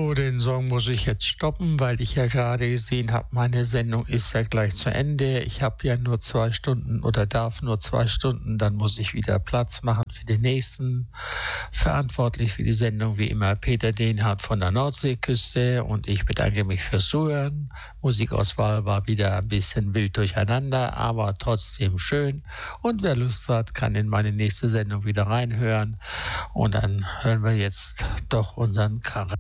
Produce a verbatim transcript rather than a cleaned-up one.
So, den Song muss ich jetzt stoppen, weil ich ja gerade gesehen habe, meine Sendung ist ja gleich zu Ende. Ich habe ja nur zwei Stunden oder darf nur zwei Stunden, dann muss ich wieder Platz machen für den nächsten. Verantwortlich für die Sendung wie immer Peter Dehnhardt von der Nordseeküste und ich bedanke mich fürs Zuhören. Musikauswahl war wieder ein bisschen wild durcheinander, aber trotzdem schön. Und wer Lust hat, kann in meine nächste Sendung wieder reinhören. Und dann hören wir jetzt doch unseren Karren.